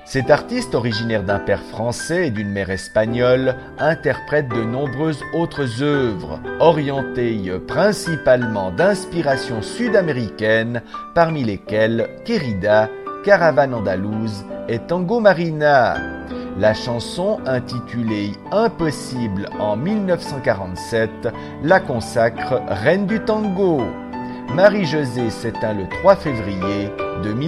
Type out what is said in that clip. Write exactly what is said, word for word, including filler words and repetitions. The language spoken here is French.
Cet artiste, originaire d'un père français et d'une mère espagnole, interprète de nombreuses autres œuvres, orientées principalement d'inspiration sud-américaine, parmi lesquelles Querida, Caravane andalouse et Tango Marina. La chanson, intitulée Impossible en mille neuf cent quarante-sept, la consacre reine du tango. Marie-Josée s'éteint le trois février deux mille.